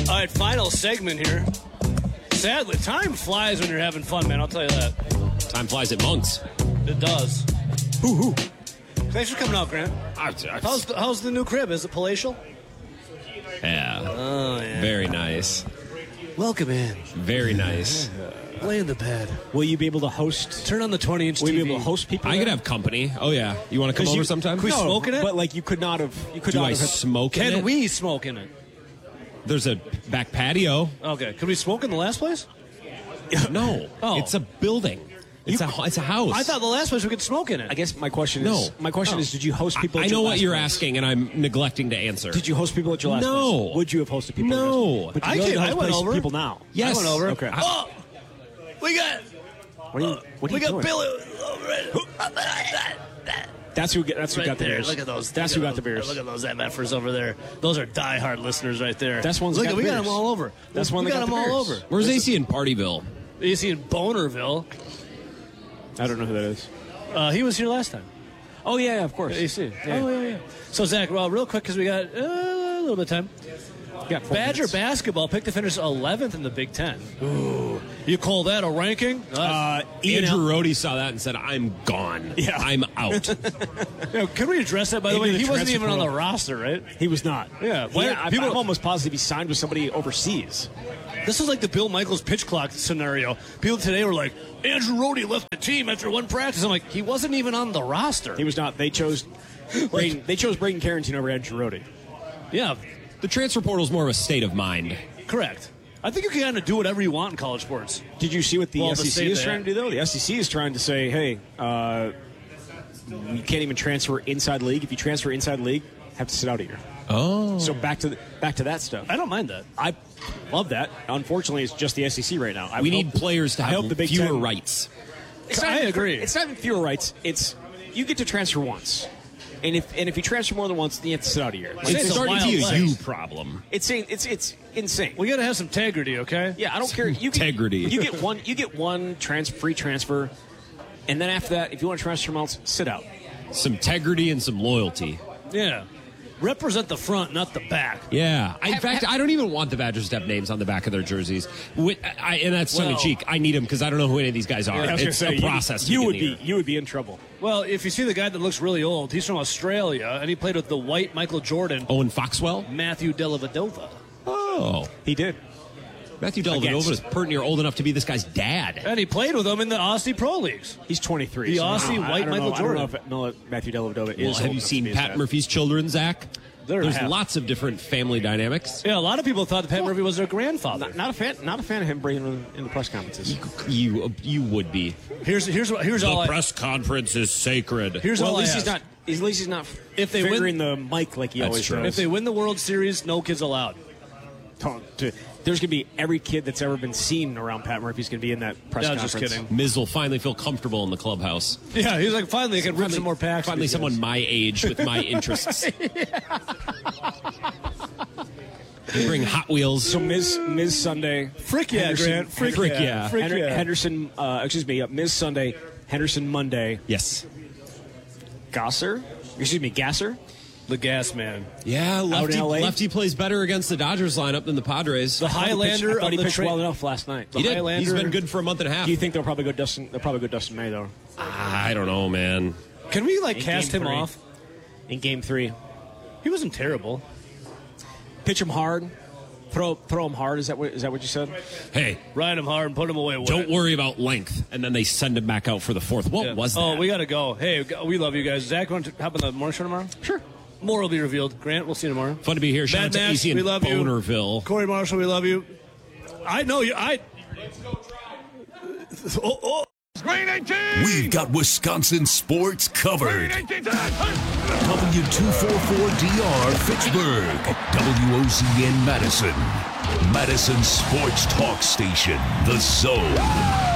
All right, final segment here. Sadly, time flies when you're having fun, man. I'll tell you that. Time flies at Monks. It does. Thanks for coming out, Grant. How's the new crib? Is it palatial? Yeah. Oh, yeah. Very nice. Welcome in. Very nice. Lay in the bed. Will you be able to host? Turn on the 20-inch TV. Will you be able to host people? I could have company. Oh, yeah. You want to come over sometime? Can we smoke in it? But like you could not have. You could Do not I have. smoke in it? Can we smoke in it? There's a back patio. Okay. Could we smoke in the last place? No. Oh. It's a building. It's a house. I thought the last place we could smoke in it. I guess my question is. No. My question is: did you host people? I at know your what last you're place? asking, and I'm neglecting to answer. Did you host people at your last No. place? Would you have hosted people? No. At your last place? But I you came- don't I host went places over. people now. Yes. I went over. Okay. Oh, we got What are you got doing? Billy over it. That's who got the Right there. beers. Look at those. That's who got the beers. Look at those MFers over there. Those are diehard listeners right there. That's one's Look, got we the got them beers. all over. That's one we that got got them the all beers. over. Where's AC in Partyville? You see in Bonerville. I don't know who that is. He was here last time. Oh yeah, of course. AC. Yeah. Oh yeah. So Zach, well, real quick because we got a little bit of time. Yeah, 4 Badger minutes. basketball picked to finish 11th in the Big Ten. Ooh, you call that a ranking? Andrew Rohde saw that and said, I'm gone. Yeah. I'm out. Can we address that, by the Maybe way? the He wasn't transfer even on the portal. roster, right? He was not. Yeah, why- I'm people- almost positive he signed with somebody overseas. This is like the Bill Michaels pitch clock scenario. People today were like, Andrew Rohde left the team after one practice. I'm like, he wasn't even on the roster. He was not. They chose. Braden Carrington over Andrew Rohde. Yeah, The transfer portal is more of a state of mind. correct. I think you can kind of do whatever you want in college sports. Did you see what the Well, the SEC state is they trying to do, though? The SEC is trying to say, hey, you can't even transfer inside league. If you transfer inside league, have to sit out a year. Oh. So back to that stuff. I don't mind that. I love that. Unfortunately, it's just the SEC right now. We need players to I hope have the Big fewer Ten- rights. I agree. It's not even fewer rights. It's you get to transfer once, and if you transfer more than once, then you have to sit out a year. It's It's a starting to wild be a west. you problem. It's insane. We got to have some integrity, okay? Yeah, I don't care. You Integrity. You get one free transfer, and then after that, if you want to transfer somewhere else, sit out. Some integrity and some loyalty. Yeah. Represent the front, not the back. Yeah. In fact, I don't even want the Badgers to have names on the back of their jerseys. And that's tongue in Well- cheek. I need them because I don't know who any of these guys are. I was It's gonna say, a process. You to would get be here. you would be in trouble. Well, if you see the guy that looks really old, he's from Australia, and he played with the white Michael Jordan, Owen Foxwell? Matthew Dellavedova. Oh. He did. Matthew Dellavedova is pretty near old enough to be this guy's dad. And he played with him in the Aussie Pro Leagues. He's 23. The so Aussie I white don't Michael know, Jordan. I don't know if Matthew Dellavedova is. Well, old have you enough to seen be his Pat dad. Murphy's children, Zach? There There's have. lots of different family dynamics. Yeah, a lot of people thought that Pat Murphy was their grandfather. Not a fan of him bringing him in the press conferences. You would be. Here's all I conference is sacred. here's Well, all at least I he's ask. not. At least he's not. If they win- fingering the mic like he That's always true. does. If they win the World Series, no kids allowed. There's going to be every kid that's ever been seen around Pat Murphy's going to be in that press No, conference. just kidding. Miz will finally feel comfortable in the clubhouse. Yeah, he's like, finally, I can rip some more packs. Finally, with you someone guys. my age with my interests. Bring Hot Wheels. So Ms. Sunday. Frick yeah, Henderson- Grant. Frick, Frick yeah. yeah. Frick yeah. Henderson, Ms. Sunday, Henderson Monday, Yes. Gasser. The gas man. Yeah, Out in LA? lefty plays better against the Dodgers lineup than the Padres. The Highlander I thought he of the pitched trade. well enough last night. he did. Highlander- He's been good for a month and a half. Do you think they'll probably go Dustin? They'll probably go Dustin May though I don't know, man. Can we, like, In cast Game him 3. off? in Game 3. He wasn't terrible. Pitch him hard, throw him hard. Is that what you said? Hey, Ride him hard and put him away. With don't it. worry about length. And then they send him back out for the fourth. What Yeah. was that? Oh, we got to go. Hey, we love you guys. Zach, want to hop on the morning show tomorrow? Sure. More will be revealed. Grant, we'll see you tomorrow. Fun to be here. Shout Bad out to Max, AC in we love you. Bonerville. Corey Marshall, we love you. I know you. We've got Wisconsin sports covered. W244DR Fitchburg. WOZN Madison. Madison Sports Talk Station. The Zone.